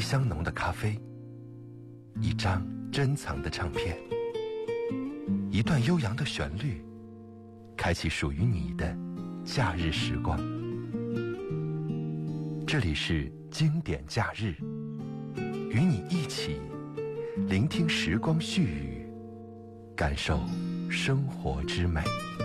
香浓的咖啡，一张珍藏的唱片，一段悠扬的旋律，开启属于你的假日时光。这里是经典假日，与你一起聆听时光絮语，感受生活之美。